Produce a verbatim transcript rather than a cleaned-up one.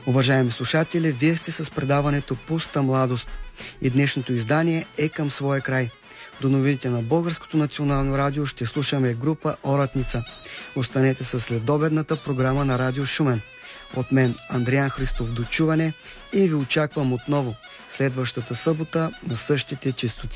Уважаеми слушатели, вие сте с предаването Пуста младост и днешното издание е към своя край. До новините на Българското национално радио ще слушаме група Оратница. Останете с следобедната програма на Радио Шумен. От мен Андриан Христов до чуване и ви очаквам отново следващата събота на същите честоти.